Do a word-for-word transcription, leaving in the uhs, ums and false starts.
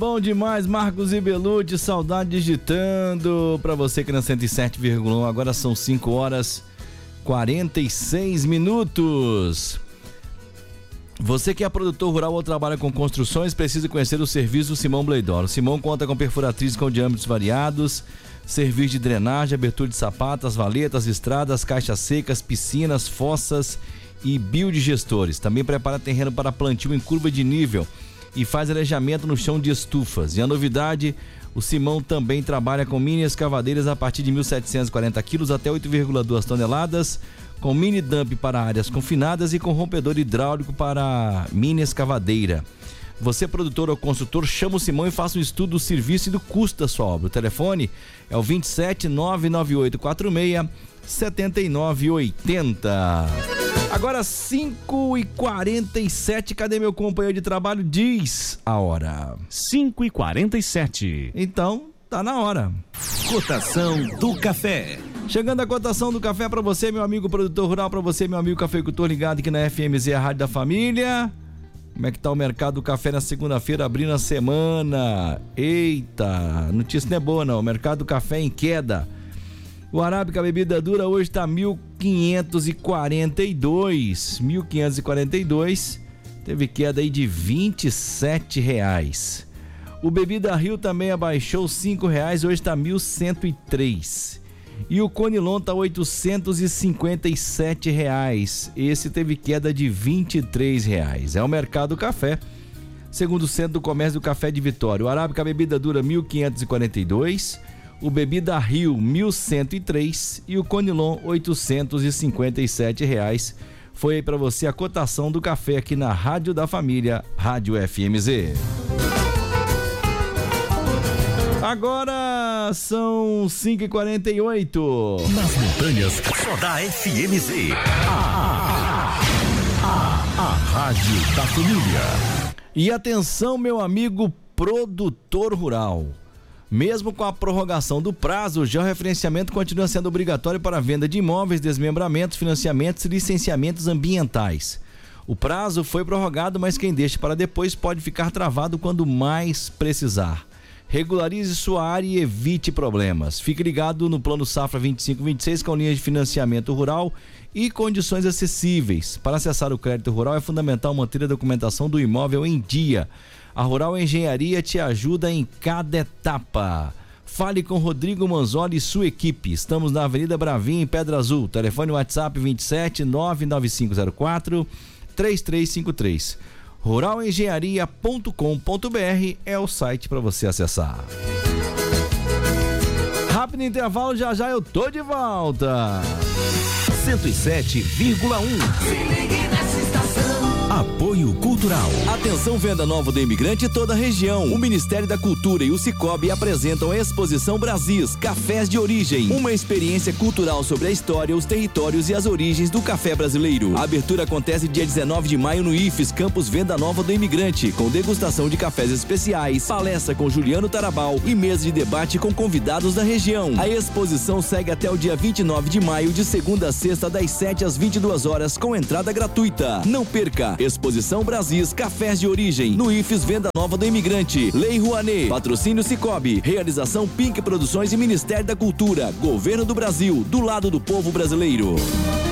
bom demais, Marcos e Belucci, saudade digitando pra você que na cento e sete vírgula um, agora são cinco horas e quarenta e seis minutos. Você que é produtor rural ou trabalha com construções, precisa conhecer o serviço Simão Bleidor. O Simão conta com perfuratriz com diâmetros variados, serviço de drenagem, abertura de sapatas, valetas, estradas, caixas secas, piscinas, fossas e biodigestores. Também prepara terreno para plantio em curva de nível e faz arejamento no chão de estufas. E a novidade, o Simão também trabalha com mini escavadeiras a partir de mil setecentos e quarenta quilos até oito vírgula duas toneladas, com mini dump para áreas confinadas e com rompedor hidráulico para mini escavadeira. Você, produtor ou consultor, chama o Simão e faça um estudo do serviço e do custo da sua obra. O telefone é o vinte e sete, nove nove oito quatro seis, sete nove oito zero. Agora cinco e quarenta e sete, cadê meu companheiro de trabalho? Diz a hora. cinco e quarenta e sete. Então, tá na hora. Cotação do café. Chegando a cotação do café para você, meu amigo produtor rural, para você, meu amigo cafeicultor ligado aqui na F M Z, a Rádio da Família. Como é que tá o mercado do café na segunda-feira, abrindo a semana? Eita, notícia não é boa não, o mercado do café em queda. O Arábica bebida dura hoje está mil quinhentos e quarenta e dois, mil quinhentos e quarenta e dois, teve queda aí de vinte e sete reais. O Bebida Rio também abaixou cinco reais, hoje está mil cento e três. E o Conilon está oitocentos e cinquenta e sete reais, esse teve queda de vinte e três reais. É o mercado do café, segundo o Centro do Comércio do Café de Vitória. O Arábica bebida dura mil quinhentos e quarenta e dois, o Bebida Rio mil cento e três e o Conilon oitocentos e cinquenta e sete reais. Foi aí para você a cotação do café aqui na Rádio da Família, Rádio F M Z. Agora são cinco e quarenta e oito. Nas montanhas, só dá F M Z. A, a, a, a Rádio da Família. E atenção, meu amigo produtor rural. Mesmo com a prorrogação do prazo, o georreferenciamento continua sendo obrigatório para a venda de imóveis, desmembramentos, financiamentos e licenciamentos ambientais. O prazo foi prorrogado, mas quem deixa para depois pode ficar travado quando mais precisar. Regularize sua área e evite problemas. Fique ligado no Plano Safra vinte e cinco vinte e seis com linhas de financiamento rural e condições acessíveis. Para acessar o crédito rural é fundamental manter a documentação do imóvel em dia. A Rural Engenharia te ajuda em cada etapa. Fale com Rodrigo Manzoli e sua equipe. Estamos na Avenida Bravinha, em Pedra Azul. Telefone WhatsApp vinte e sete, nove nove cinco zero quatro, três três cinco três. rural engenharia ponto com ponto b r é o site para você acessar. Rápido intervalo, já já eu tô de volta. cento e sete vírgula um. Se ligue nessa estação. Apoio Cultural. Atenção, venda nova do imigrante e toda a região. O Ministério da Cultura e o Cicobi apresentam a Exposição Brasis, Cafés de Origem. Uma experiência cultural sobre a história, os territórios e as origens do café brasileiro. A abertura acontece dia dezenove de maio no I F E S, Campus Venda Nova do Imigrante, com degustação de cafés especiais, palestra com Juliano Tarabal e mesa de debate com convidados da região. A exposição segue até o dia vinte e nove de maio, de segunda a sexta, das sete às vinte e duas horas, com entrada gratuita. Não perca! Exposição Brasis, Cafés de Origem, no I F E S Venda Nova do Imigrante. Lei Rouanet, patrocínio Cicobi, realização Pink Produções e Ministério da Cultura, Governo do Brasil, do lado do povo brasileiro.